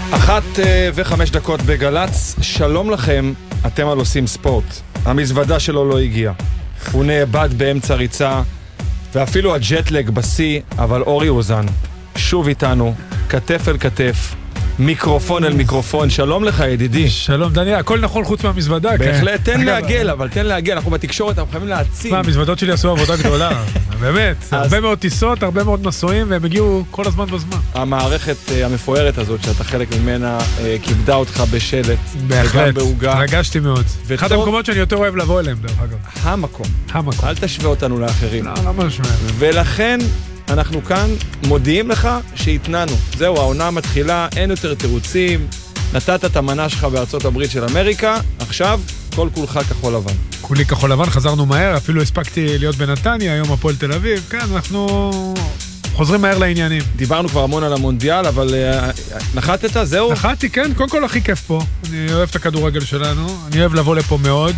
1:05 בגלץ, שלום לכם, אתם על עושים ספורט. המזוודה שלו לא הגיעה. הוא נאבד באמצע ריצה, ואפילו הג'טלג בסי, אבל אורי אוזן, שוב איתנו, כתף אל כתף, מיקרופון אל מיקרופון. שלום לך ידידי. שלום דני, הכל נכון חוץ מהמזוודה. בהחלט, תן להגל, אבל תן להגל, אנחנו בתקשורת, אנחנו חייבים להציג. המזוודות שלי עשו עבודה גדולה, באמת, הרבה מאוד טיסות, הרבה מאוד מסועים, והם הגיעו כל הזמן בזמן. המערכת המפוארת הזאת, שאתה חלק ממנה, כיבדה אותך בשלט. בהחלט, התרגשתי מאוד. אחד המקומות שאני יותר אוהב לבוא אליהם, דרך אגב. המקום. אל תשווה אותנו לאחרים. לא משווה. ולכן אנחנו כאן מודיעים לך שהתננו. זהו, העונה מתחילה, אין יותר תירוצים, נתת את המנה שלך בארצות הברית של אמריקה, עכשיו כל כולך כחול לבן. כולי כחול לבן, חזרנו מהר, אפילו הספקתי להיות בנתניה, היום הפועל תל אביב, כן, אנחנו חוזרים מהר לעניינים. דיברנו כבר המון על המונדיאל, אבל נחתת, זהו? נחתי, כן, קודם כל הכי כיף פה, אני אוהב את הכדורגל שלנו, אני אוהב לבוא לפה מאוד,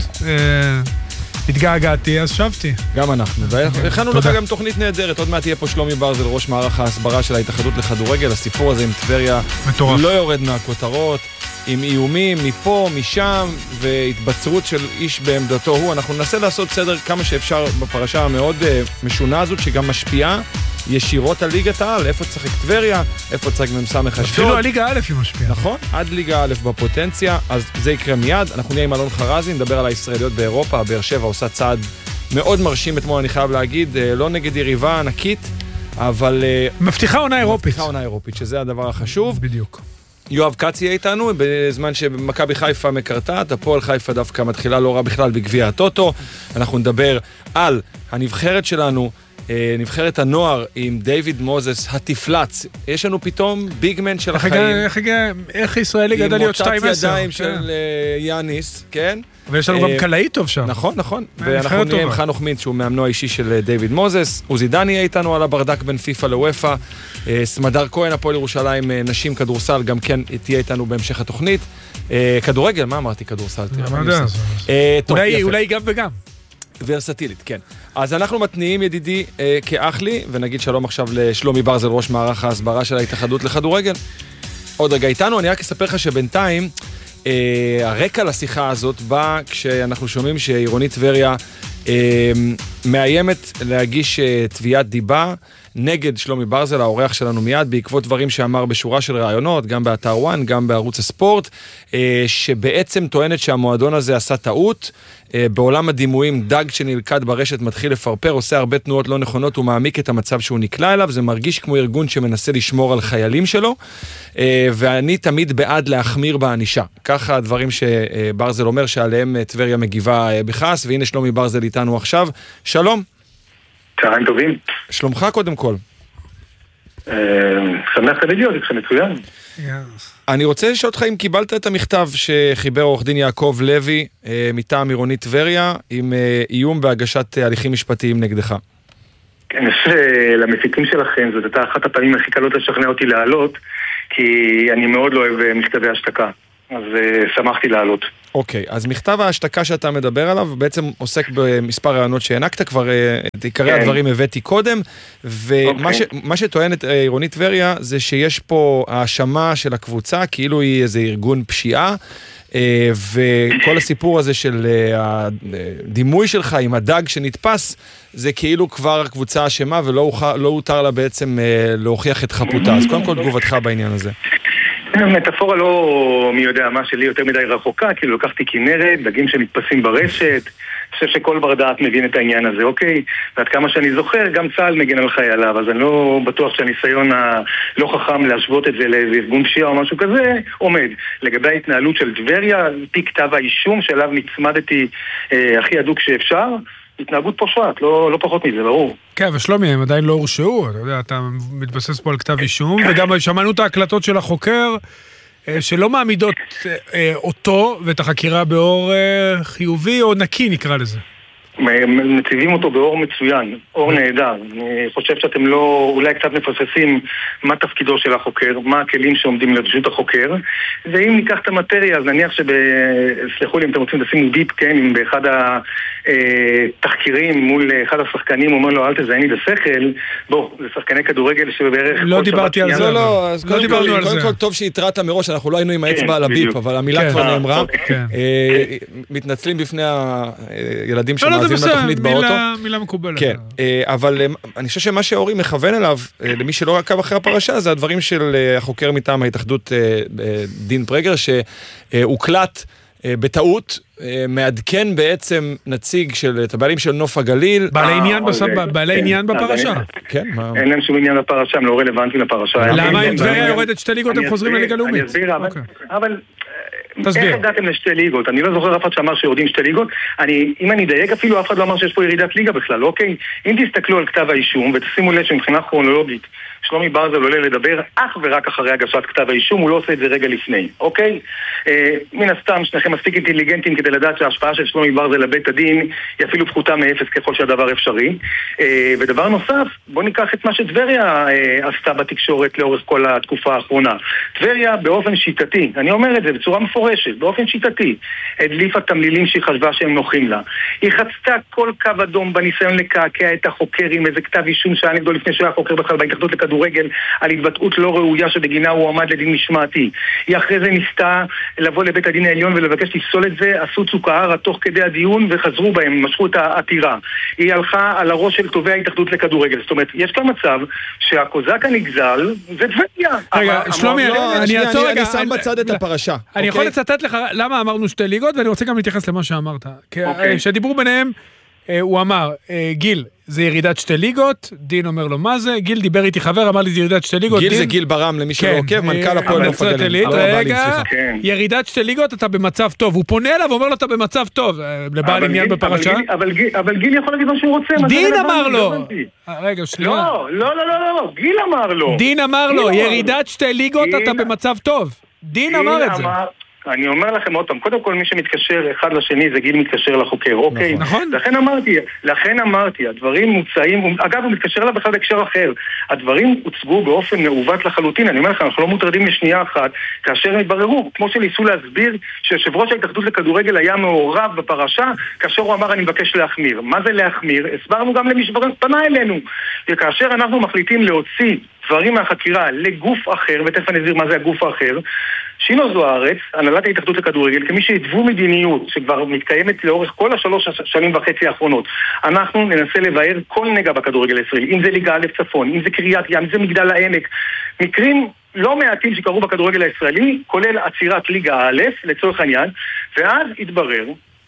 התגעגעתי, אז שבתי. גם אנחנו. והכנו לך גם תוכנית נהדרת. עוד מעט תהיה פה שלומי ברזל, ראש מערך ההסברה של ההתאחדות לכדורגל. הסיפור הזה עם טבריה לא יורד מהכותרות, עם איומים מפה, משם, והתבצרות של איש בעמדתו הוא. אנחנו ננסה לעשות סדר כמה שאפשר בפרשה המאוד משונה הזאת, שגם משפיעה ישירות על ליגת העל. איפה צריך טבריה, איפה צריך ממסמך אשדוד. אפילו הליגה א' היא משפיעה. נכון, עד ליגה א' בפוטנציה, אז זה יקרה מיד. אנחנו נהיה עם אלון חרזי, נדבר על הישראליות באירופה. באר שבע עושה צעד מאוד מרשים אתמול, אני חייב להגיד, לא נגד יריבה ענקית, אבל מבטיחה עונה אירופית. מבטיחה עונה אירופית, שזה הדבר החשוב. בדיוק. יואב קצי איתנו, בזמן שמכבי חיפה מקרטעת, הפועל חיפה דווקא מתחילה לא רע בכלל בגביע הטוטו. אנחנו נדבר על הנבחרת שלנו, נבחרת הנוער עם דיוויד מוזס, התפלץ. יש לנו פתאום ביגמן של החיים. איך ישראלי גדל להיות 2-10. עם מוצץ ידיים של יאניס, כן? ויש לנו גם קלעי טוב שם. נכון, נכון. ואנחנו נהיה עם חנוך מינץ, שהוא מאמנו האישי של דיוויד מוזס. עוזי דני יהיה איתנו על הברדק בין פיפה לוויפה. סמדר כהן, הפועל ירושלים, נשים כדורסל, גם כן תהיה איתנו בהמשך התוכנית. כדורגל, מה אמרתי כדורסל? אולי גם וגם. ורסטילית, כן. אז אנחנו מתניעים ידידי כאח לי, ונגיד שלום עכשיו לשלומי ברזל, ראש מערך ההסברה של ההתאחדות לכדורגל. עוד רגע איתנו, אני רק אספר לך שבינתיים, הרקע לשיחה הזאת בא כשאנחנו שומעים שעירונית טבריה מאיימת להגיש תביעת דיבה נגד שלומי ברזל, האורח שלנו מיד, בעקבות דברים שאמר בשורה של רעיונות, גם באתר וואן, גם בערוץ הספורט, שבעצם טוענת שהמועדון הזה עשה טעות, בעולם הדימויים דג שנלכד ברשת מתחיל לפרפר, עושה הרבה תנועות לא נכונות ומעמיק את המצב שהוא נקלע אליו, זה מרגיש כמו ארגון שמנסה לשמור על חיילים שלו, ואני תמיד בעד להחמיר בענישה. ככה הדברים שברזל אומר שעליהם טבריה מגיבה בכעס, והנה שלומי ברזל איתנו עכשיו. שלום. צהריים טובים. שלומך קודם כל. שמח תמיד איתכם מצוין. אני רוצה לשאול אותך אם קיבלת את המכתב שחיבר עורך דין יעקב לוי מטעם עירונית טבריה עם איום בהגשת הליכים משפטיים נגדך. כן, למפיקים שלכם, זאת הייתה אחת הפעמים הכי קלות לשכנע אותי לעלות, כי אני מאוד לא אוהב מכתבי השתקה, אז שמחתי לעלות. אוקיי, אז מכתב ההשתקה שאתה מדבר עליו בעצם עוסק במספר רעיונות שהענקת, כבר את עיקרי הדברים הבאתי קודם, ומה שטוענת עירונית טבריה זה שיש פה האשמה של הקבוצה, כאילו היא איזה ארגון פשיעה, וכל הסיפור הזה של הדימוי שלך עם הדג שנתפס, זה כאילו כבר הקבוצה אשמה ולא הותר לה בעצם להוכיח את חפותה. אז קודם כל תגובתך בעניין הזה. מטאפורה לא מי יודע מה שלי יותר מדי רחוקה, כאילו לקחתי כנרת, דגים שמתפסים ברשת, אני חושב שכל בר דעת מבין את העניין הזה, אוקיי? ועד כמה שאני זוכר, גם צה"ל מגן על חייליו, אז אני לא בטוח שהניסיון הלא חכם להשוות את זה לאיזה ארגון פשיעה או משהו כזה, עומד. לגבי ההתנהלות של טבריה, על פי כתב האישום שאליו נצמדתי הכי הדוק שאפשר, התנהגות פושעת, לא פחות מזה, ברור. כן, ושלומי, הם עדיין לא הורשעו, אתה יודע, אתה מתבסס פה על כתב אישום, וגם שמענו את ההקלטות של החוקר, שלא מעמידות אותו ואת החקירה באור חיובי או נקי, נקרא לזה. מציבים אותו באור מצוין, אור נהדר. אני חושב שאתם לא, אולי קצת מפספסים מה תפקידו של החוקר, מה הכלים שעומדים לרשות החוקר, ואם ניקח את המטריה, אז נניח סלחו לי אם אתם רוצים לשימו דיפ, כן, אם באחד התחקירים מול אחד השחקנים אומר לו, אל תזייני בשכל, בוא, זה שחקני כדורגל שבערך... לא דיברתי על זה. לא דיברנו על זה. קודם כל טוב שהתרעת מראש, אנחנו לא היינו עם האצבע על הביפ, אבל המילה כבר נאמרה. מתנצלים בפני הילדים שמאזינים לתוכנית באוטו. מילה מקובלת. כן, אבל אני חושב שמה שאורי מכוון אליו, למי שלא עקב אחרי הפרשה, זה הדברים של החוקר מטעם ההתאחדות דין פרגר, שהוקלט בטעות, מעדכן בעצם נציג של הבעלים של נוף הגליל. בעלי עניין בפרשה. כן, אין להם שום עניין בפרשה, הם לא רלוונטיים לפרשה. למה אם טבריה יורדת שתי ליגות, הם חוזרים לליגה לאומית? אני אסביר, אבל... איך הגעתם לשתי ליגות? אני לא זוכר אף אחד שאמר שיורדים שתי ליגות. אם אני אדייק אפילו, אף אחד לא אמר שיש פה ירידת ליגה בכלל, אוקיי? אם תסתכלו על כתב האישום ותשימו לב שמבחינה כרונולוגית שלומי ברזל עולה לדבר אך ורק אחרי הגשת כתב האישום, הוא לא עושה את זה רגע לפני, אוקיי? מן הסתם, שניכם מספיק אינטליגנטים כדי לדעת שההשפעה של שלומי ברזל לבית הדין היא אפילו פחותה מאפס ככל שהדבר אפשרי. ודבר נוסף, בוא ניקח את מה שטבריה עשתה בתקשורת לאורך כל התקופה האחרונה. טבריה באופן שיטתי, אני אומר את זה בצורה מפורשת, באופן שיטתי, הדליפה תמלילים שהיא חשבה שהם נוחים לה. היא חצתה כל קו אדום בניסיון לקעקע את החוקר עם איזה כתב אישום שהיה נגדו לפני שהוא היה חוקר בכלל בהתאחדות לכדורגל על התבטאות לא ראויה שבגינה הוא עמד לדין משמעתי. היא אחרי זה ניסתה לבוא לבית הדין העליון ולבקש לפסול את זה, עשו צוקהרה תוך כדי הדיון וחזרו בהם, משכו את העתירה. היא הלכה על הראש של תובעי ההתאחדות לכדורגל. זאת אומרת, יש כאן מצב שהקוזק הנגזל זה טבריה. רגע, שלומי, אני שם בצד את הפרשה. אני יכול לצטט לך למה אמרנו שתי ליגות, ואני רוצה גם להתייחס למה שאמרת. כשדיברו ביניהם, הוא אמר, גיל, זה ירידת שתי ליגות, דין אומר לו מה זה, גיל דיבר איתי חבר, אמר לי זה ירידת שתי ליגות. גיל זה גיל ברם, למי שלא עוקב, מנכ"ל הפועל נוף הגליל. רגע, ירידת שתי ליגות, אתה במצב טוב. הוא פונה אליו ואומר לו, אתה במצב טוב, לבעל עניין בפרשה. אבל גיל יכול להגיד מה שהוא רוצה. דין אמר לו. רגע, שנייה. לא, גיל אמר לו. דין אמר לו, ירידת שתי ליגות, אתה במצב טוב. דין אמר את זה. אני אומר לכם עוד פעם, קודם כל מי שמתקשר אחד לשני זה גיל מתקשר לחוקר, אוקיי? נכון. לכן אמרתי, הדברים מוצאים, אגב הוא מתקשר לה בכלל בהקשר אחר, הדברים הוצגו באופן מעוות לחלוטין, אני אומר לכם, אנחנו לא מוטרדים לשנייה אחת, כאשר התבררו, כמו שניסו להסביר שיושב ראש ההתאחדות לכדורגל היה מעורב בפרשה, כאשר הוא אמר אני מבקש להחמיר. מה זה להחמיר? הסברנו גם למי שפנה אלינו, וכאשר אנחנו מחליטים להוציא דברים מהחקירה לגוף אחר, ותכף אני אסביר מה זה הגוף האחר, שינו זוארץ, הנהלת ההתאחדות לכדורגל, כמי שהתוו מדיניות שכבר מתקיימת לאורך כל 3 שנים וחצי האחרונות, אנחנו ננסה לבאר כל נגע בכדורגל הישראלי, אם זה ליגה א' צפון, אם זה קריית ים, אם זה מגדל העמק, מקרים לא מעטים שקרו בכדורגל הישראלי, כולל עצירת ליגה א' לצורך העניין, ואז התברר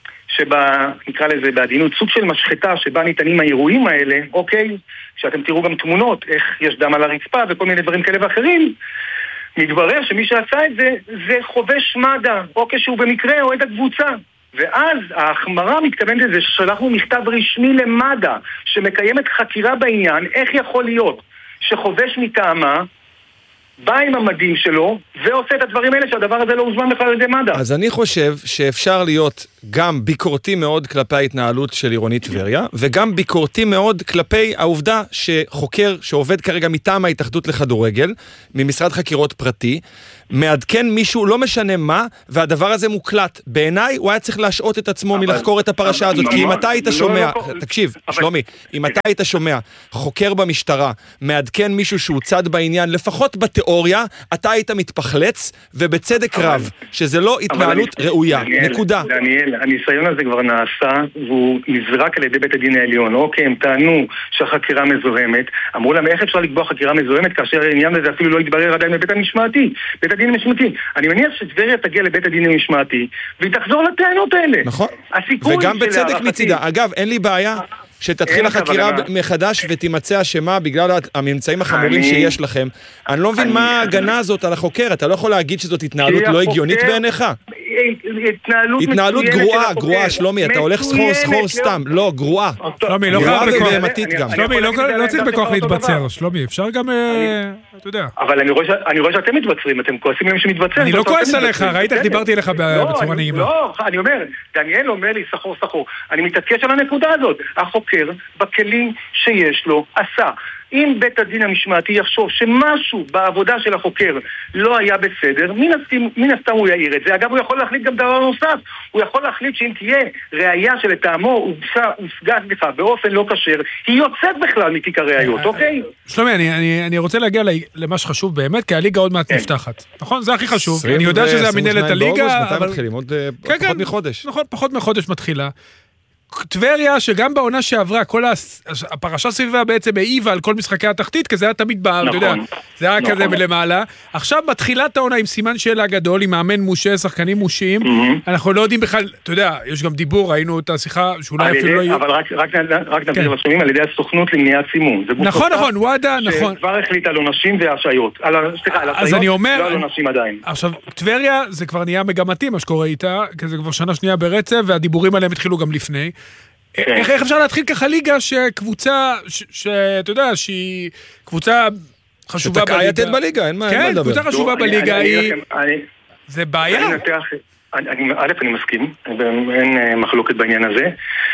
נקרא לזה בעדינות, סוג של משחטה שבה ניתנים האירועים האלה, אוקיי, שאתם תראו גם תמונות, איך יש דם על הרצפה וכל מיני דברים כאלה ואחרים, מתברר שמי שעשה את זה חובש מד"א, או כשהוא במקרה אוהד הקבוצה. ואז ההחמרה מתכוונת לזה ששלחנו מכתב רשמי למד"א שמקיימת חקירה בעניין, איך יכול להיות שחובש מטעמה בא עם המדים שלו ועושה את הדברים האלה שהדבר הזה לא הוזמן בכלל על ידי מד"א. אז אני חושב שאפשר להיות גם ביקורתי מאוד כלפי ההתנהלות של עירונית טבריה, וגם ביקורתי מאוד כלפי העובדה שחוקר שעובד כרגע מטעם ההתאחדות לכדורגל, ממשרד חקירות פרטי, מעדכן מישהו, לא משנה מה, והדבר הזה מוקלט. בעיניי הוא היה צריך להשעות את עצמו מלחקור את הפרשה הזאת, כי אם אתה היית שומע, תקשיב, שלומי, אם אתה היית שומע חוקר במשטרה, מעדכן מישהו שהוא צד בעניין, לפחות בתיאוריה, אתה היית מתפחלץ, ובצדק רב, שזה לא התנהלות ראויה. נקודה. דניאל, הניסיון הזה כבר נעשה, והוא נזרק על ידי בית הדין העליון. אוקיי, הם טענו שהחקירה מזוהמת, אמרו להם, איך אפשר לקבוע חקירה מזוהמת, כאשר העניין הזה אפילו לא יתברר עדיין בבית המשמעתי. בית הדין המשמעתי. אני מניח שטבריה תגיע לבית הדין המשמעתי, והיא תחזור לטענות האלה. נכון. וגם בצדק מצידה. אגב, אין לי בעיה שתתחיל החקירה מחדש ותימצא אשמה בגלל הממצאים החמורים שיש לכם. אני לא מבין מה ההגנה הזאת על החוקר. אתה לא יכול להגיד שזאת התנהלות לא הגיונית בעיניך? התנהלות גרועה, שלומי, אתה הולך סחור סתם, לא, גרועה. שלומי, לא חייב בכוח. שלומי, לא צריך בכוח להתבצר, שלומי, אפשר גם, אתה יודע. אבל אני רואה שאתם מתבצרים, אתם כועסים עם שמתבצר. אני לא כועס עליך, ראית איך דיברתי אליך בצורה נעימה. לא, אני אומר, דניאל אומר לי סחור. אני מתעקש על הנקודה הזאת. החוקר, בכלים שיש לו, עשה. אם בית הדין המשמעתי יחשוב שמשהו בעבודה של החוקר לא היה בסדר, מן הסתם הוא יעיר את זה. אגב, הוא יכול להחליט גם דבר נוסף. הוא יכול להחליט שאם תהיה ראייה שלטעמו הושגה באופן לא כשר, היא יוצאת בכלל מתיק הראיות, אוקיי? שלומי, אני רוצה להגיע למה שחשוב באמת, כי הליגה עוד מעט נפתחת. נכון? זה הכי חשוב. אני יודע שזה המנהלת הליגה, מתי מתחילים? עוד פחות מחודש. נכון, פחות מחודש מתחילה. טבריה, שגם בעונה שעברה, כל הפרשה סביבה בעצם העיבה על כל משחקי התחתית, כי זה היה תמיד בער, אתה יודע, זה היה כזה מלמעלה. עכשיו בתחילת העונה עם סימן שאלה גדול, עם מאמן מושה, שחקנים מושיים, אנחנו לא יודעים בכלל, אתה יודע, יש גם דיבור, ראינו את השיחה, שאולי אפילו לא יהיה. אבל רק נביא רשמים על ידי הסוכנות למניעת סימון. נכון, וואדה, נכון. שכבר החליט על עונשים והשעיות. סליחה, על השעיות, לא על עונשים עדיין. עכשיו, טבריה זה כבר נהיה מגמתי, מה שקורה איתה, כי זה כבר שנה שנייה ברצף, והדיבורים עליהם התחילו גם לפני. איך אפשר להתחיל ככה ליגה שקבוצה, שאתה יודע, שהיא קבוצה חשובה בליגה. שתקעה יתד בליגה, אין מה לדבר. כן, קבוצה חשובה בליגה היא... זה בעיה. א', אני מסכים, אין מחלוקת בעניין הזה.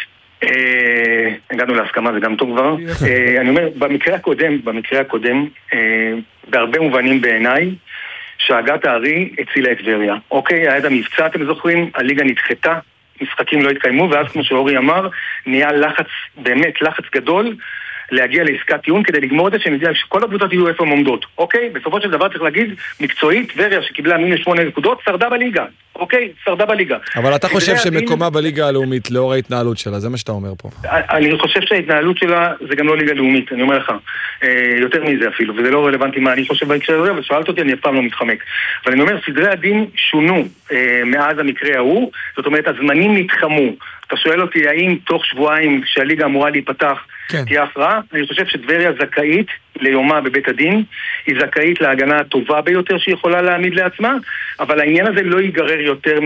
הגענו להסכמה, זה גם טוב כבר. אני אומר, במקרה הקודם, בהרבה מובנים בעיניי, שהגת הארי הצילה את טבריה. אוקיי, היה את המבצע, אתם זוכרים, הליגה נדחתה, משחקים לא התקיימו, ואז כמו שאורי אמר, נהיה לחץ, באמת לחץ גדול, להגיע לעסקת טיעון כדי לגמור את זה, שכל הקבוצות יהיו איפה הן עומדות. אוקיי? בסופו של דבר צריך להגיד, מקצועית, טבריה שקיבלה -8 נקודות, שרדה בליגה. אוקיי? שרדה בליגה. אבל אתה חושב שמקומה בליגה הלאומית, לאור ההתנהלות שלה, זה מה שאתה אומר פה. אני חושב שההתנהלות שלה זה גם לא ליגה לאומית, אני אומר לך. יותר מזה אפילו, וזה לא רלוונטי מה אני חושב בהקשר הזה, אבל שאלת אותי, אני אף פעם לא מתחמק. אבל אני אומר, סדרי הדין שונו מאז המקרה ההוא, זאת אומרת, הזמנים נתחמו. אתה שואל אותי, האם תוך שבועיים שהליגה אמורה להיפתח תהיה הכרעה? אני חושב שטבריה זכאית ליומה בבית הדין, היא זכאית להגנה הטובה ביותר שהיא יכולה להעמיד לעצמה, אבל העניין הזה לא ייגרר יותר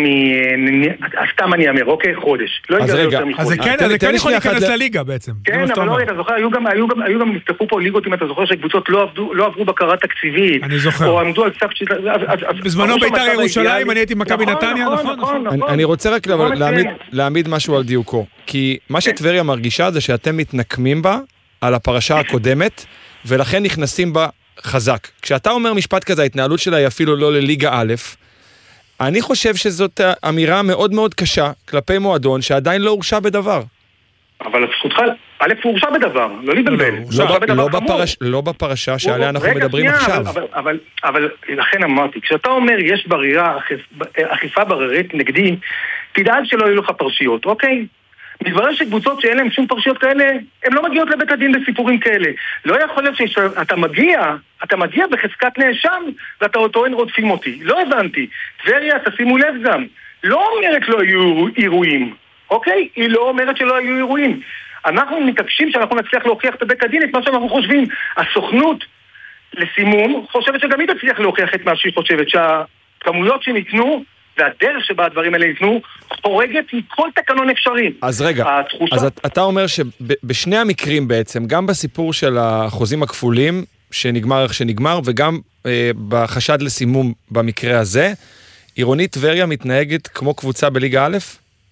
סתם אני אמר, אוקיי, חודש. לא ייגרר יותר מחודש. אז זה כן יכול להיכנס לליגה בעצם. כן, אבל לא, אתה זוכר, היו גם נפתחו פה ליגות, אם אתה זוכר שקבוצות לא עברו בקרה תקציבית. אני זוכר. או עמדו על סף בזמנו בית"ר ירושלים, אני הייתי מכבי נתניה, נכון. אני רוצה רק להעמיד משהו על דיוקו, כי מה שטבריה מרגישה זה שאתם מתנקמים בה על הפרשה הקודמת, ולכן נכנסים בה חזק. כשאתה אומר משפט כזה, ההתנהלות שלה היא אפילו לא לליגה א', אני חושב שזאת אמירה מאוד מאוד קשה כלפי מועדון שעדיין לא הורשע בדבר. אבל זכותך, א' הוא הורשע בדבר, לא להתבלבל. לא בפרשה שעליה אנחנו מדברים עכשיו. אבל לכן אמרתי, כשאתה אומר יש ברירה, אכיפה בררית נגדי, תדאג שלא יהיו לך פרשיות, אוקיי? מתברר שקבוצות שאין להם שום פרשיות כאלה, הן לא מגיעות לבית הדין בסיפורים כאלה. לא יכול להיות שאתה מגיע בחזקת נאשם, ואתה טוען רודפים אותי. לא הבנתי. טבריה, תשימו לב גם, לא אומרת לא יהיו אירועים, אוקיי? היא לא אומרת שלא יהיו אירועים. אנחנו מתעקשים שאנחנו נצליח להוכיח את בית הדין, את מה שאנחנו חושבים. הסוכנות לסימון חושבת שגם היא תצליח להוכיח את מה שהיא חושבת, שהכמויות שניתנו, והדרך שבה הדברים האלה ניתנו, חורגת מכל תקנון אפשרי. אז רגע, אז אתה אומר שבשני המקרים בעצם, גם בסיפור של החוזים הכפולים, שנגמר איך שנגמר, וגם בחשד לסימום במקרה הזה, עירונית טבריה מתנהגת כמו קבוצה בליגה א'?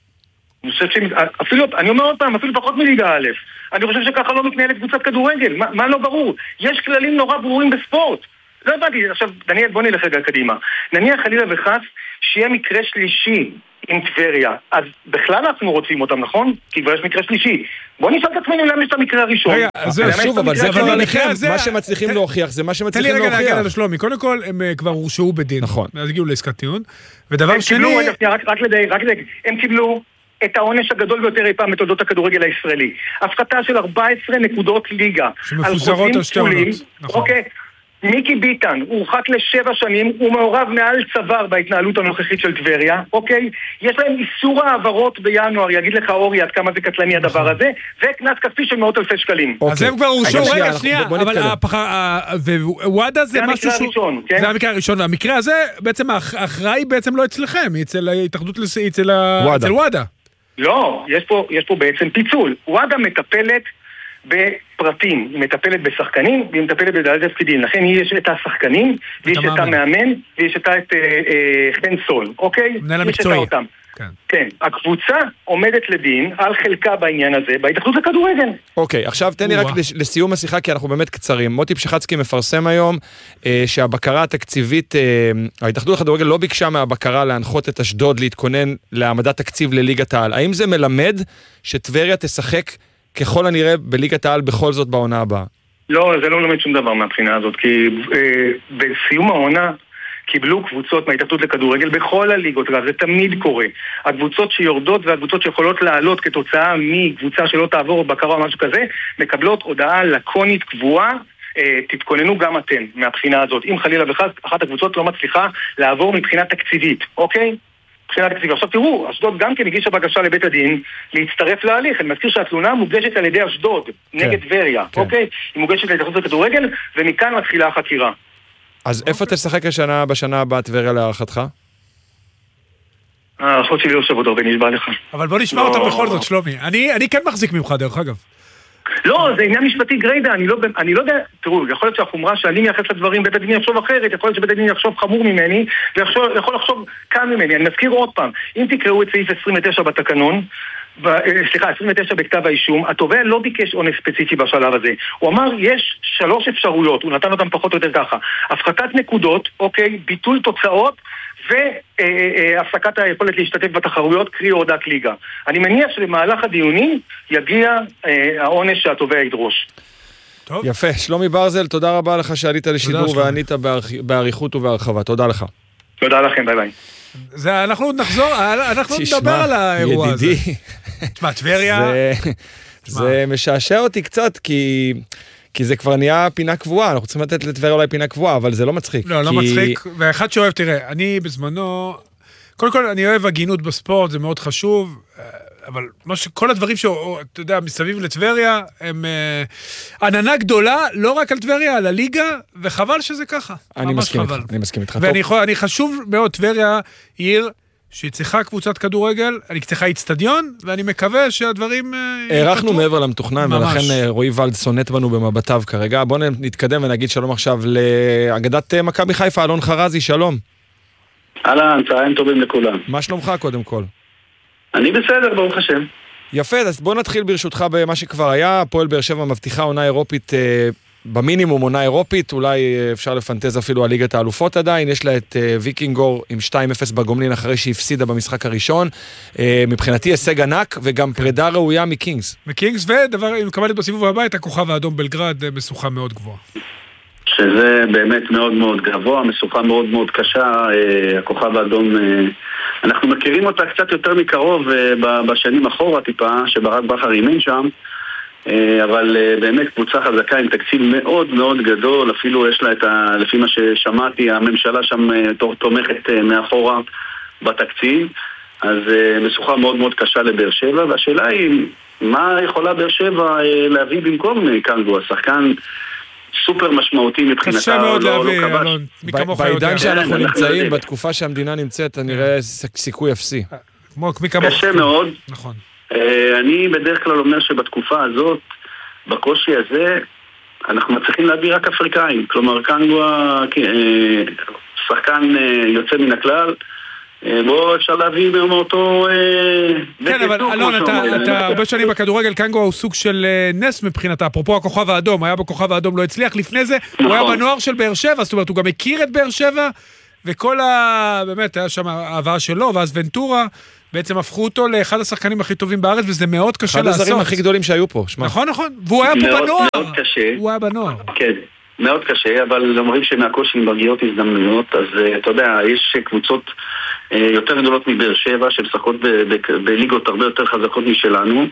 אני אומר עוד פעם, אפילו פחות מליגה א'. אני חושב שככה לא מתנהלת קבוצת כדורגל. מה לא ברור? יש כללים נורא ברורים בספורט. לא הבנתי, עכשיו, דניאל, בוא נלך רגע קדימה. נניח חלילה וחס שיהיה מקרה שלישי עם טבריה, אז בכלל אנחנו רוצים אותם, נכון? כי כבר יש מקרה שלישי. בוא נשאל את עצמנו למה יש את המקרה הראשון. שוב, אבל זה כבר עליכם, מה שמצליחים להוכיח, זה מה שמצליחים להוכיח. תן לי רגע להגיד על שלומי, קודם כל הם כבר הורשעו בדין. נכון. אז הגיעו לעסקת טיעון. ודבר שני... רק לדייק, הם קיבלו את העונש הגדול ביותר אי פעם בתולדות הכדורגל הישראלי. הפחתה של 14 נקודות ליגה. שמפוזרות על שתי עונות. אוקיי. מיקי ביטן, הוא הורחק ל7 שנים, הוא מעורב מעל צוואר בהתנהלות הנוכחית של טבריה, אוקיי? יש להם איסור העברות בינואר, יגיד לך אורי עד כמה זה קטלני הדבר הזה, וקנס כספי של 100,000 שקלים. אז הם כבר הורשו, רגע, שנייה, אבל ווואדה זה משהו זה המקרה הראשון, והמקרה הזה בעצם האחראי בעצם לא אצלכם, אצל ההתאחדות, אצל וואדה. לא, יש פה בעצם פיצול. וואדה מטפלת בפרטים, היא מטפלת בשחקנים והיא מטפלת בדלת תפקידים, לכן יש את השחקנים ויש את המאמן ויש את חן סול, אוקיי? מנהל המקצועי. כן, הקבוצה עומדת לדין על חלקה בעניין הזה, בהתאחדות לכדורגל. אוקיי, עכשיו תן לי רק לסיום השיחה, כי אנחנו באמת קצרים. מוטי פשחצקי מפרסם היום שהבקרה התקציבית, ההתאחדות לכדורגל לא ביקשה מהבקרה להנחות את אשדוד להתכונן להעמדת תקציב לליגת העל. האם זה מלמד שטבריה תשחק ככל הנראה בליגת העל בכל זאת בעונה הבאה? לא, זה לא לומד שום דבר מהבחינה הזאת, כי בסיום העונה קיבלו קבוצות מההתאחדות לכדורגל בכל הליגות, זה תמיד קורה. הקבוצות שיורדות והקבוצות שיכולות לעלות כתוצאה מקבוצה שלא תעבור בקרה או משהו כזה, מקבלות הודעה לקונית קבועה, תתכוננו גם אתן מהבחינה הזאת. אם חלילה וחס אחת הקבוצות לא מצליחה לעבור מבחינה תקציבית, אוקיי? מבחינה תקציבית. עכשיו תראו, אשדוד גם כן הגישה בקשה לבית הדין להצטרף להליך. אני מזכיר שהתלונה מוגשת על ידי אשדוד נגד טבריה, אוקיי? היא מוגשת להתאחדות לכדורגל ומכאן מתחילה החקירה. אז איפה תשחק בשנה הבאה טבריה להערכתך? האחות שלי לא שבות הרבה, נשבע לך. אבל בוא נשמע אותם בכל זאת, שלומי. אני כן מחזיק ממך, דרך אגב. לא, זה עניין משפטי גרידא, אני לא יודע, תראו, יכול להיות שהחומרה שאני מייחס לדברים, בית הדין יחשוב אחרת, יכול להיות שבית הדין יחשוב חמור ממני, ויכול לחשוב כאן ממני. אני מזכיר עוד פעם, אם תקראו את סעיף 29 בתקנון, 29 בכתב האישום, התובע לא ביקש עונש ספציפי בשלב הזה. הוא אמר, יש 3 אפשרויות, הוא נתן אותם פחות או יותר ככה. הפחתת נקודות, אוקיי, ביטול תוצאות, והפסקת היכולת להשתתף בתחרויות, קרי הורדת ליגה. אני מניח שלמהלך הדיונים יגיע העונש שהתובע ידרוש. טוב. יפה, שלומי ברזל, תודה רבה לך שעלית לשידור וענית בעריכות ובהרחבה. תודה לך. תודה לכם, ביי ביי. אנחנו נחזור, אנחנו נדבר על האירוע הזה. ידידי. תשמע, טבריה... זה משעשע אותי קצת, כי זה כבר נהיה פינה קבועה, אנחנו צריכים לתת לטבריה אולי פינה קבועה, אבל זה לא מצחיק. לא מצחיק, ואחד שאוהב, תראה, אני בזמנו, קודם כל אני אוהב הגינות בספורט, זה מאוד חשוב, אבל כל הדברים שאתה יודע, מסביב לטבריה, הם עננה גדולה, לא רק על טבריה, על הליגה, וחבל שזה ככה. אני מסכים איתך. ואני חשוב מאוד, טבריה עיר שהיא צריכה קבוצת כדורגל, אני צריכה אצטדיון, ואני מקווה שהדברים... הערכנו מעבר למתוכנן, ולכן רועי ולד סונט בנו במבטיו כרגע. בואו נתקדם ונגיד שלום עכשיו לאגדת מכבי חיפה, אלון חרזי, שלום. אהלן, צהריים טובים לכולם. מה שלומך קודם כל? אני בסדר, ברוך השם. יפה, אז בוא נתחיל ברשותך במה שכבר היה. הפועל באר שבע מבטיחה עונה אירופית, במינימום עונה אירופית, אולי אפשר לפנטז אפילו על ליגת האלופות עדיין. יש לה את ויקינגור עם 2-0 בגומלין אחרי שהיא הפסידה במשחק הראשון. מבחינתי הישג ענק וגם פרידה ראויה מקינגס. מקינגס, ודבר, אם קבלת בסיבוב הבא, את הכוכב האדום בלגרד משוכה מאוד גבוהה. שזה באמת מאוד מאוד גבוה, משוכה מאוד מאוד קשה, הכוכב האדום, אנחנו מכירים אותה קצת יותר מקרוב בשנים אחורה טיפה, שברק בכר אימן שם, אבל באמת קבוצה חזקה עם תקציב מאוד מאוד גדול, אפילו יש לה לפי מה ששמעתי, הממשלה שם תומכת מאחורה בתקציב, אז משוכה מאוד מאוד קשה לבאר שבע, והשאלה היא, מה יכולה באר שבע להביא במקום קנגו, השחקן סופר משמעותי מבחינתה. קשה מאוד להביא, אלון, בעידן שאנחנו נמצאים, בתקופה שהמדינה נמצאת, אני רואה סיכוי אפסי. קשה מאוד. נכון. אני בדרך כלל אומר שבתקופה הזאת, בקושי הזה, אנחנו מצליחים להביא רק אפריקאים. כלומר, קנגו, שחקן יוצא מן הכלל, בוא אפשר להביא מאותו... כן, אבל אלון, אתה הרבה שנים בכדורגל, קנגו הוא סוג של נס מבחינתה, אפרופו הכוכב האדום, היה בכוכב האדום, לא הצליח, לפני זה הוא היה בנוער של באר שבע, זאת אומרת, הוא גם הכיר את באר שבע, וכל באמת, היה שם העבר שלו, ואז ונטורה, בעצם הפכו אותו לאחד השחקנים הכי טובים בארץ, וזה מאוד קשה לעשות. אחד הזרים הכי גדולים שהיו פה, שמע. נכון, והוא היה פה בנוער. מאוד קשה. הוא היה בנוער. כן. מאוד קשה, אבל אומרים שמהקושי מגיעות הזדמנויות, אז אתה יודע, יש קבוצות יותר גדולות מבאר שבע, שמשחקות בליגות הרבה יותר חזקות משלנו,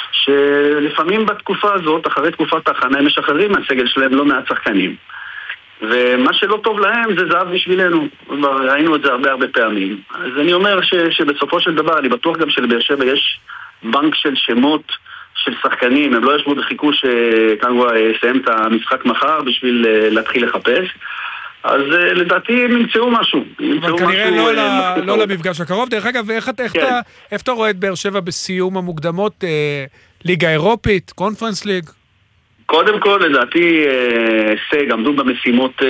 שלפעמים בתקופה הזאת, אחרי תקופת ההכנה, הם משחררים מהסגל שלהם לא מעט שחקנים. ומה שלא טוב להם זה זהב בשבילנו. ראינו את זה הרבה פעמים. אז אני אומר שבסופו של דבר, אני בטוח גם שלבאר שבע יש בנק של שמות של שחקנים, הם לא ישבו וחיכו שקנגווה יסיים את המשחק מחר בשביל להתחיל לחפש. אז לדעתי הם ימצאו משהו. אבל כנראה לא למפגש הקרוב. דרך אגב, איך אתה רואה את באר שבע בסיום המוקדמות? ליגה אירופית, קונפרנס ליג? קודם כל, לדעתי, הישג, עמדו במשימות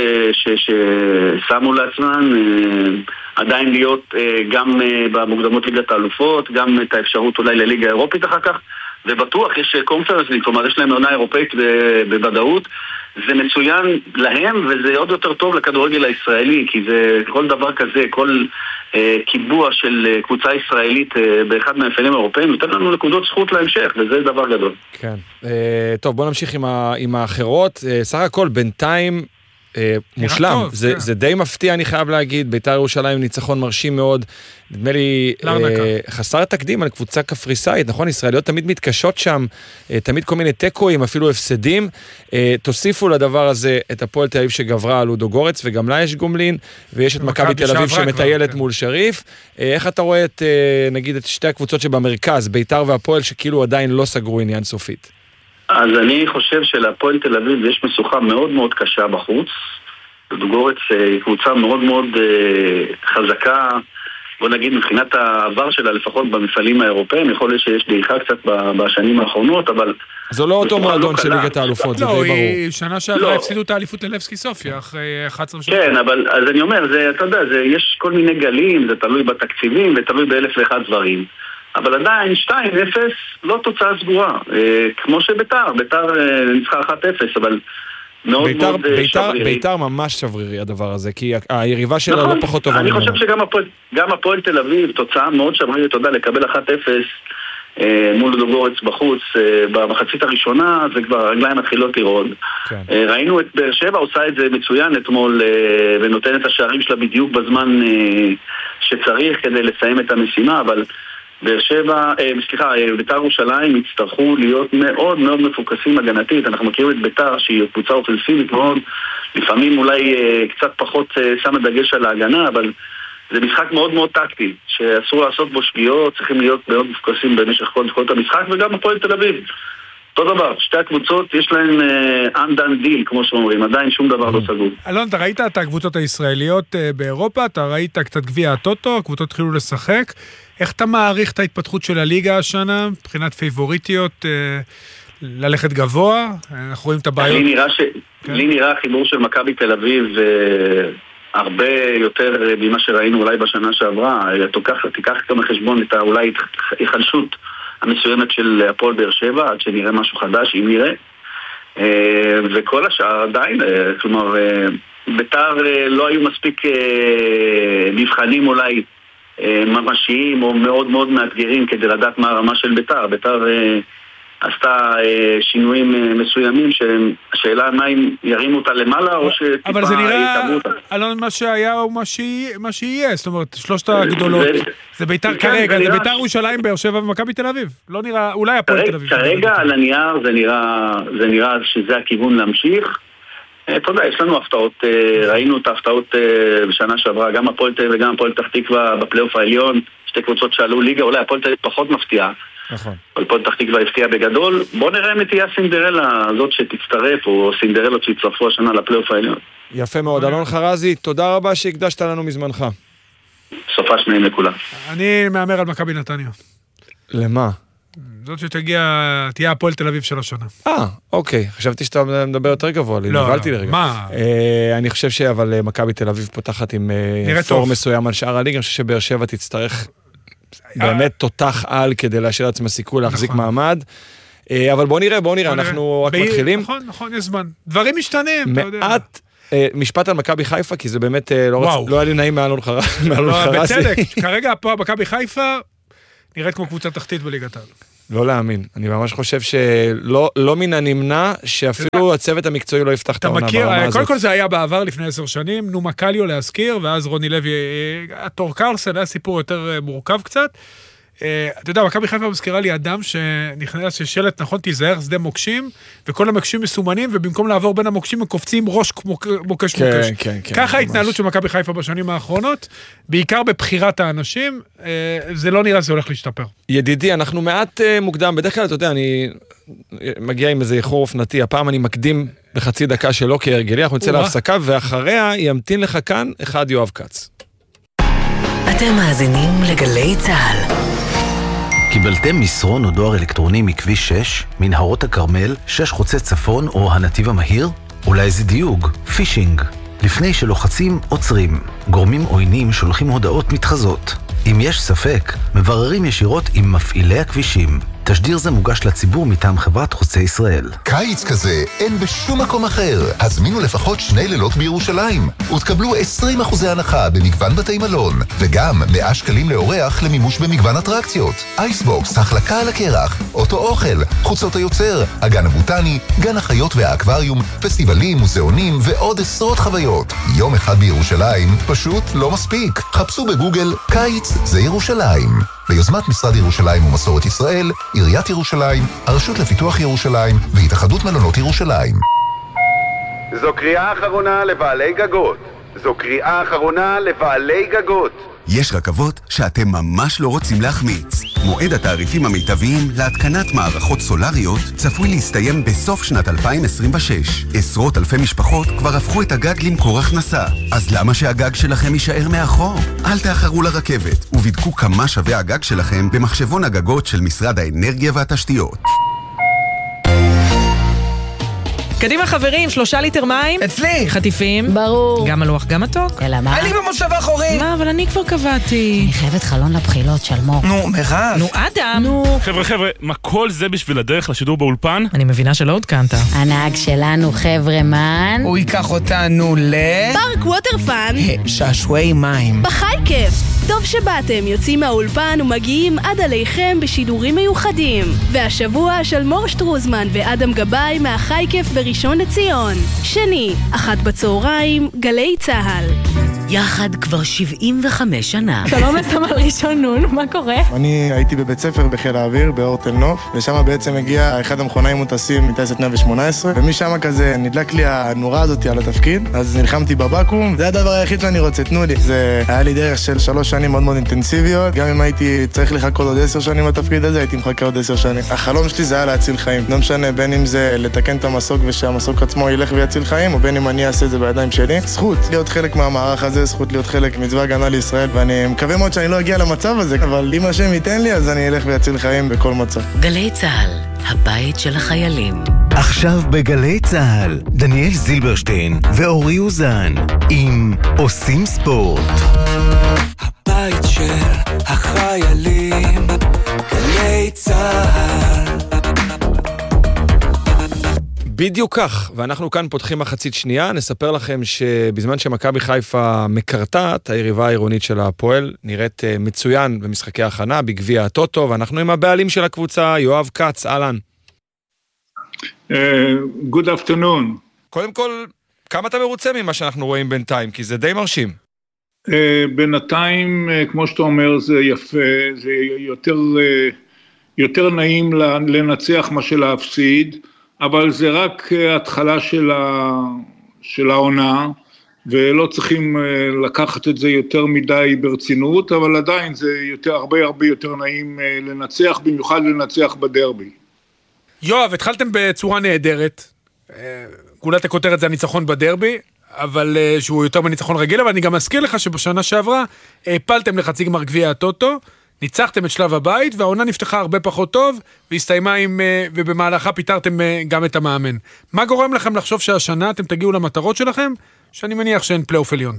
ששמו לעצמן, עדיין להיות גם במוקדמות ליגת האלופות, גם את האפשרות אולי לליגה אירופית אחר כך, ובטוח יש קונפרנס ליג, כלומר יש להם עונה אירופאית בוודאות, זה מצוין להם וזה עוד יותר טוב לכדורגל הישראלי, כי זה כל דבר כזה, כל קיבוע של קבוצה ישראלית באחד מהמפעלים האירופאים, נותן לנו נקודות זכות להמשך, וזה דבר גדול. כן. טוב, בוא נמשיך עם האחרות. סך הכל, בינתיים מושלם. זה די מפתיע, אני חייב להגיד. בית"ר ירושלים ניצחון מרשים מאוד. נדמה לי חסר תקדים על קבוצה קפריסאית, נכון? ישראליות תמיד מתקשות שם, תמיד כל מיני טקואים, אפילו הפסדים. תוסיפו לדבר הזה את הפועל תל אביב שגברה על לודו גורץ, וגם לה יש גומלין, ויש את מכבי תל אביב שמטיילת מול שריף. איך אתה רואה את, נגיד, את שתי הקבוצות שבמרכז, בית"ר והפועל, שכאילו עדיין לא סגרו עניין סופית? אז אני חושב שלהפועל תל אביב יש משוכה מאוד מאוד קשה בחוץ. לודו גורץ היא קבוצה מאוד מאוד חזקה, בוא נגיד מבחינת העבר שלה, לפחות במפעלים האירופאים, יכול להיות שיש דעיכה קצת בשנים האחרונות, אבל... זו לא אותו מועדון של ליגת האלופות, זה די ברור. לא, היא שנה שעברה הפסידו את האליפות ללבסקי סופיה, אחרי 11 שנה. כן, אבל אז אני אומר, אתה יודע, יש כל מיני גלים, זה תלוי בתקציבים, ותלוי באלף ואחד דברים. אבל עדיין 2-0 לא תוצאה סגורה, כמו שביתר ניצחה 1-0, אבל מאוד מאוד שברירי. ביתר ממש שברירי הדבר הזה, כי היריבה שלה לא פחות טובה. אני חושב שגם הפועל תל אביב, תוצאה מאוד שברירית, תודה, לקבל 1-0 מול לודו גורץ בחוץ, במחצית הראשונה, זה כבר הרגליים מתחילות לרעוד. ראינו את באר שבע עושה את זה מצוין אתמול, ונותן את השערים שלה בדיוק בזמן שצריך כדי לסיים את המשימה, אבל... בית"ר ירושלים יצטרכו להיות מאוד מאוד מפוקסים הגנתית. אנחנו מכירים את בית"ר שהיא קבוצה אופנסיבית מאוד, לפעמים אולי קצת פחות שמה דגש על ההגנה, אבל זה משחק מאוד מאוד טקטי שאסור לעשות בו שגיאות, צריכים להיות מאוד מפוקסים במשך כל דקות המשחק, וגם הפועל תל אביב אותו דבר, שתי הקבוצות יש להן undone deal, כמו שאומרים, עדיין שום דבר לא סגור. אלון, אתה ראית את הקבוצות הישראליות באירופה, אתה ראית קצת גביע הטוטו, הקבוצות התחילו לשחק, איך אתה מעריך את ההתפתחות של הליגה השנה, מבחינת פייבוריטיות, ללכת גבוה? אנחנו רואים את הבעיות. לי נראה החיבור של מכבי תל אביב הרבה יותר ממה שראינו אולי בשנה שעברה, תיקח גם בחשבון את אולי החלשות המסוימת של הפועל באר שבע, עד שנראה משהו חדש, אם נראה. וכל השאר עדיין, כלומר, בית"ר לא היו מספיק מבחנים אולי ממשיים או מאוד מאוד מאתגרים כדי לדעת מה הרמה של בית"ר. בית"ר עשתה שינויים מסוימים שהשאלה מה אם ירימו אותה למעלה או שטיפה יתאמו אותה. אבל זה נראה, אלון, מה שהיה הוא מה שיהיה, זאת אומרת, שלושת הגדולות, זה בית"ר כרגע, זה בית"ר ירושלים, באר שבע ומכבי תל אביב, לא נראה, אולי הפועל תל אביב. כרגע על הנייר זה נראה שזה הכיוון להמשיך. אתה יודע, יש לנו הפתעות, ראינו את ההפתעות בשנה שעברה, גם הפועל תל אביב וגם הפועל פתח תקווה בפלייאוף העליון, שתי קבוצות שעלו ליגה, אולי הפועל תל אביב פחות מפתיעה. נכון. הפועל פתח תקווה הפתיעה בגדול. בוא נראה אם תהיה הסינדרלה הזאת שתצטרף, או סינדרלות שיצטרפו השנה לפלייאוף העליון. יפה מאוד. אלון חרזי, תודה רבה שהקדשת לנו מזמנך. סופה שניים לכולם. אני מאמר על מכבי נתניה. למה? זאת שתגיע, תהיה הפועל תל אביב של השנה. אוקיי. חשבתי שאתה מדבר יותר גבוה, נבלתי לרגע. מה? אני חושב אבל מכבי תל אביב פותחת עם פור מסוים על שאר הליגה, אני חושב שבאר שבע תצטרך באמת תותח על כדי להשאיר לעצמה סיכוי להחזיק מעמד. אבל בוא נראה, אנחנו רק מתחילים. נכון, יש זמן. דברים משתנים, אתה יודע. מעט משפט על מכבי חיפה, כי זה באמת לא היה לי נעים מאלון חרזי. בצדק, כרגע פה מכבי חיפה נראית כמו קבוצה תחתית בליגת העל. לא להאמין. אני ממש חושב שלא מן הנמנע שאפילו הצוות המקצועי לא יפתח את העונה ברמה הזאת. קודם כל זה היה בעבר לפני 10 שנים, נומה קליו להזכיר, ואז רוני לוי, התור קרלסן היה סיפור יותר מורכב קצת. אתה יודע, מכבי חיפה מזכירה לי אדם שנכנס ששלט, נכון, תיזהר, שדה מוקשים, וכל המוקשים מסומנים, ובמקום לעבור בין המוקשים, הם קופצים ראש מוקש. ככה ההתנהלות של מכבי חיפה בשנים האחרונות, בעיקר בבחירת האנשים, זה לא נראה שזה הולך להשתפר. ידידי, אנחנו מעט מוקדם, בדרך כלל, אתה יודע, אני מגיע עם איזה איחור אופנתי, הפעם אני מקדים בחצי דקה שלא כהרגלי, אנחנו נצא להפסקה, ואחריה ימתין לך כאן אחד יואב קץ. אתם מאזינים לגלי צהל. קיבלתם מסרון או דואר אלקטרוני מכביש 6, מנהרות הכרמל, 6 חוצה צפון או הנתיב המהיר? אולי זה דיוג, פישינג. לפני שלוחצים, עוצרים. גורמים עוינים שולחים הודעות מתחזות. אם יש ספק, מבררים ישירות עם מפעילי הכבישים. תשדיר זה מוגש לציבור מטעם חברת חוצי ישראל. קיץ כזה אין בשום מקום אחר. הזמינו לפחות 2 לילות בירושלים, ותקבלו 20% הנחה במגוון בתי מלון, וגם 100 שקלים לאורח למימוש במגוון אטרקציות. אייסבוקס, החלקה על הקרח, אוטו אוכל, חוצות היוצר, הגן הבוטני, גן החיות והאקווריום, פסטיבלים, מוזיאונים ועוד עשרות חוויות. יום אחד בירושלים פשוט לא מספיק. חפשו בגוגל קיץ זה ירושלים. ביוזמת משרד ירושלים ומסורת ישראל, עיריית ירושלים, הרשות לפיתוח ירושלים והתאחדות מלונות ירושלים. זו קריאה אחרונה לבעלי גגות. זו קריאה אחרונה לבעלי גגות. יש רכבות שאתם ממש לא רוצים להחמיץ. מועד התעריפים המיטביים להתקנת מערכות סולריות צפוי להסתיים בסוף שנת 2026. עשרות אלפי משפחות כבר הפכו את הגג למקור הכנסה. אז למה שהגג שלכם יישאר מאחור? אל תאחרו לרכבת ובדקו כמה שווה הגג שלכם במחשבון הגגות של משרד האנרגיה והתשתיות. קדימה חברים, 3 ליטר מים. אצלי. חטיפים. ברור. גם מלוח, גם מתוק. אלא מה? אני במושב האחורי. מה, אבל אני כבר קבעתי. אני חייבת חלון לבחילות של מור. נו, מירב. נו, אדם. נו. חבר'ה, מה כל זה בשביל הדרך לשידור באולפן? אני מבינה שלא עודכנת. הנהג שלנו חבר'מן. הוא ייקח אותנו פארק ווטרפאן. שעשועי מים. בחי כיף. טוב שבאתם, יוצאים מהאולפן ומגיעים עד עליכם בשידורים מיוחדים. והשבוע של מור שטרוזמן ואדם גבאי מהחי כיף בראשון לציון. שני, 13:00, גלי צהל. יחד כבר 75 שנה. שלום לסמל ראשון נון, מה קורה? אני הייתי בבית ספר בחיל האוויר, באור תל נוף, ושם בעצם הגיע אחד המכונאים מוטסים מטייסת 118, ומשם כזה נדלק לי הנורה הזאת על התפקיד, אז נלחמתי בבקו"ם, זה הדבר היחיד שאני רוצה, תנו לי. זה היה לי דרך של 3 שנים מאוד מאוד אינטנסיביות, גם אם הייתי צריך לחכות עוד 10 שנים בתפקיד הזה, הייתי מחכה עוד 10 שנים. החלום שלי זה היה להציל חיים. לא משנה, בין אם זה לתקן את המסוק ושהמסוק עצמו ילך ויציל חיים, או בין אם אני אעשה את זה בידיים שלי. זכות להיות חלק מהמערך הזה, זכות להיות חלק מצבא הגנה לישראל, ואני מקווה מאוד שאני לא אגיע למצב הזה, אבל אם השם ייתן לי, אז אני אלך ויציל חיים בכל מצב. גלי צהל, הבית של החיילים. עכשיו בגלי צהל, דניאל זילברשטיין ואורי אוזן עם עושים ספורט. הבית של החיילים, גלי צהל. בדיוק כך, ואנחנו כאן פותחים מחצית שנייה, נספר לכם שבזמן שמכבי חיפה מקרטעת, היריבה העירונית של הפועל נראית מצוין במשחקי ההכנה, בגביע הטוטו, ואנחנו עם הבעלים של הקבוצה, יואב קץ, אהלן. Good afternoon. קודם כל, כמה אתה מרוצה ממה שאנחנו רואים בינתיים? כי זה די מרשים. בינתיים, כמו שאתה אומר, זה יפה, זה יותר נעים לנצח מה שלהפסיד, אבל זה רק התחלה של העונה, ולא צריכים לקחת את זה יותר מדי ברצינות, אבל עדיין זה הרבה יותר נעים לנצח, במיוחד לנצח בדרבי. יואב, התחלתם בצורה נהדרת, גולת הכותרת זה הניצחון בדרבי, אבל שהוא יותר מניצחון רגיל, אבל אני גם אזכיר לך שבשנה שעברה הפלתם לחצי גמר גביע הטוטו, ניצחתם את שלב הבית, והעונה נפתחה הרבה פחות טוב, והסתיימה ובמהלכה פיתרתם גם את המאמן. מה גורם לכם לחשוב שהשנה אתם תגיעו למטרות שלכם, שאני מניח שאין פלייאוף עליון?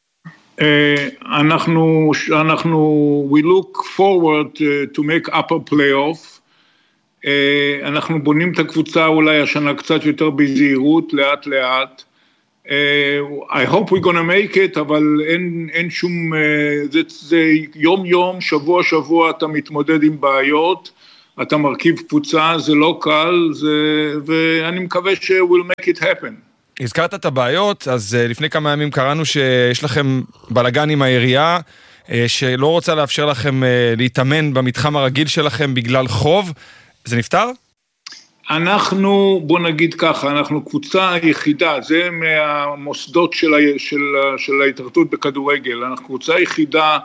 we look forward to make upper playoff. אנחנו בונים את הקבוצה אולי השנה קצת יותר בזהירות, לאט לאט. I hope we're gonna make it, אבל אין שום, זה יום, שבוע אתה מתמודד עם בעיות, אתה מרכיב קבוצה, זה לא קל, ואני מקווה we'll make it happen. הזכרת את הבעיות, אז לפני כמה ימים קראנו שיש לכם בלגן עם העירייה, שלא רוצה לאפשר לכם להתאמן במתחם הרגיל שלכם בגלל חוב. זה נפטר? אנחנו, בוא נגיד ככה, אנחנו קבוצה יחידה, זה מהמוסדות של ההתאחדות בכדורגל, אנחנו קבוצה יחידה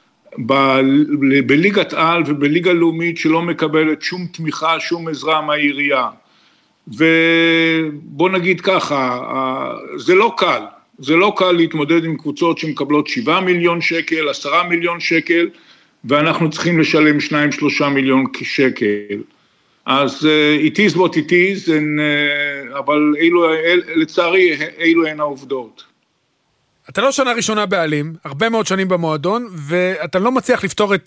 בליגת על ובליגה לאומית שלא מקבלת שום תמיכה, שום עזרה מהעירייה. ובוא נגיד ככה, זה לא קל להתמודד עם קבוצות שמקבלות 7 מיליון שקל, 10 מיליון שקל, ואנחנו צריכים לשלם 2-3 מיליון שקל. אז it is what it is, אבל לצערי אילו הן העובדות. אתה לא שנה ראשונה בעלים, הרבה מאוד שנים במועדון, ואתה לא מצליח לפתור את